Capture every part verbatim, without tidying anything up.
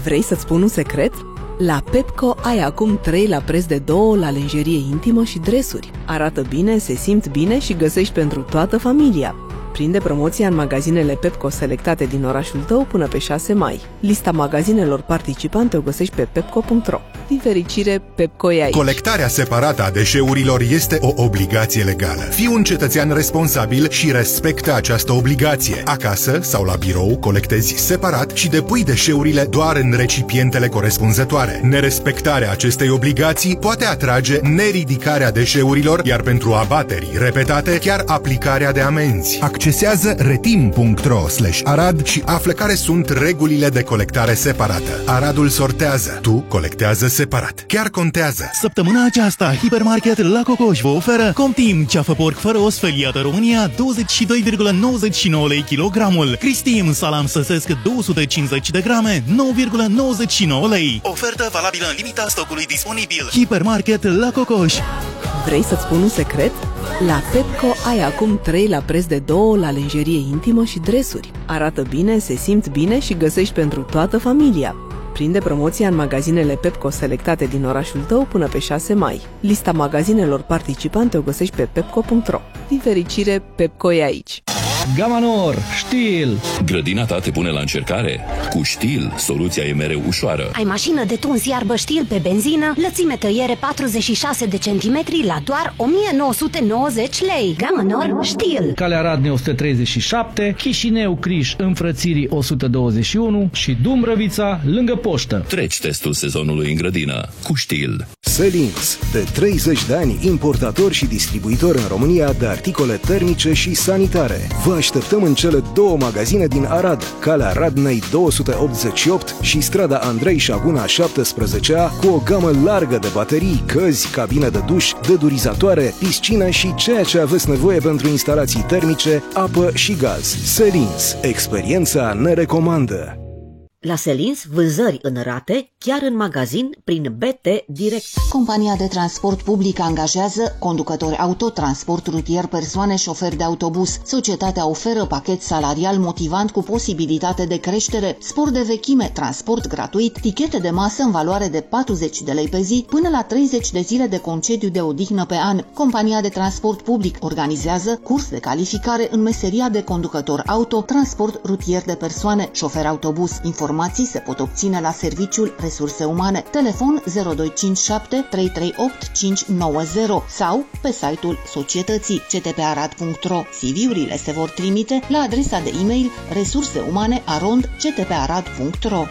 Vrei să-ți spun un secret? La Pepco ai acum trei la preț de două la lenjerie intimă și dresuri. Arată bine, se simt bine și găsești pentru toată familia. Prinde promoția în magazinele Pepco selectate din orașul tău până pe șase mai. Lista magazinelor participante o găsești pe pepco punct ro. Din fericire, Pepco e aici. Colectarea separată a deșeurilor este o obligație legală. Fii un cetățean responsabil și respectă această obligație. Acasă sau la birou colectezi separat și depui deșeurile doar în recipientele corespunzătoare. Nerespectarea acestei obligații poate atrage neridicarea deșeurilor, iar pentru abateri repetate, chiar aplicarea de amenzi. Accesează retim punct ro slash arad și află care sunt regulile de colectare separată. Aradul sortează, tu colectează separat. Chiar contează! Săptămâna aceasta, Hipermarket La Cocoș vă oferă Comtim ceafă porc fără os feliată România douăzeci și doi virgulă nouăzeci și nouă lei kilogramul. Cristim salam săsesc două sute cincizeci de grame, nouă virgulă nouăzeci și nouă lei. Ofertă valabilă în limita stocului disponibil. Hipermarket La Cocoș. Vrei să-ți spun un secret? La Pepco ai acum trei la preț de două la lenjerie intimă și dresuri. Arată bine, se simt bine și găsești pentru toată familia. Prinde promoția în magazinele Pepco selectate din orașul tău până pe șase mai. Lista magazinelor participante o găsești pe pepco punct ro. Din fericire, Pepco e aici. Gamma Nor, Stihl. Grădina ta te pune la încercare? Cu Stihl, soluția e mereu ușoară. Ai mașină de tuns iarbă Stihl pe benzină, lățime tăiere patruzeci și șase de centimetri la doar o mie nouă sute nouăzeci lei. Gamma Nor, Stihl. Calea Radnei o sută treizeci și șapte, Chișinău Criș Înfrățirii o sută douăzeci și unu și Dumbrăvița lângă poștă. Treci testul sezonului în grădină cu Stihl. Selins, de treizeci de ani importator și distribuitor în România de articole termice și sanitare. Vă așteptăm în cele două magazine din Arad, Calea Radnei două sute optzeci și opt și strada Andrei Șaguna șaptesprezece A, cu o gamă largă de baterii, căzi, cabine de duș, dedurizatoare, piscină și ceea ce aveți nevoie pentru instalații termice, apă și gaz. Selins, experiența ne recomandă. La Selins, vânzări în rate, chiar în magazin, prin B T Direct. Compania de transport public angajează conducători auto, transport rutier, persoane, șoferi de autobuz. Societatea oferă pachet salarial motivant cu posibilitate de creștere, spor de vechime, transport gratuit, tichete de masă în valoare de patruzeci de lei pe zi, până la treizeci de zile de concediu de odihnă pe an. Compania de transport public organizează curs de calificare în meseria de conducător auto, transport rutier de persoane, șofer autobuz. Informații se pot obține la serviciul Resurse Umane, telefon zero doi cinci șapte trei trei opt cinci nouă zero sau pe site-ul societății c t p arad punct ro. C V-urile se vor trimite la adresa de e-mail resurseumane arond c t p arad punct ro.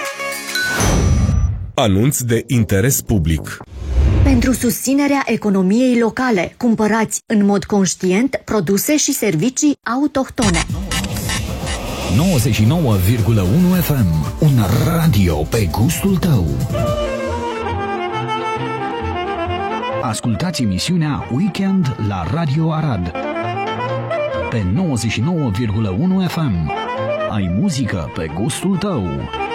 Anunț de interes public. Pentru susținerea economiei locale, cumpărați în mod conștient produse și servicii autohtone. nouăzeci și nouă virgulă unu F M, un radio pe gustul tău. Ascultați emisiunea Weekend la Radio Arad pe nouăzeci și nouă virgulă unu F M. Ai muzică pe gustul tău.